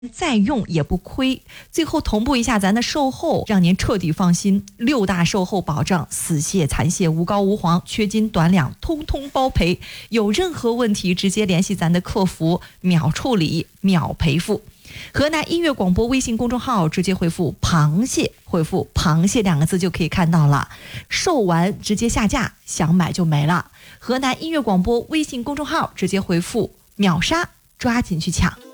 再用也不亏。最后同步一下咱的售后，让您彻底放心。6大售后保障：死蟹、残蟹无膏无黄，缺斤短两通通包赔。有任何问题直接联系咱的客服，秒处理秒赔付。河南音乐广播微信公众号直接回复螃蟹，回复螃蟹2个字就可以看到了。售完直接下架，想买就没了。河南音乐广播微信公众号直接回复秒杀，抓紧去抢。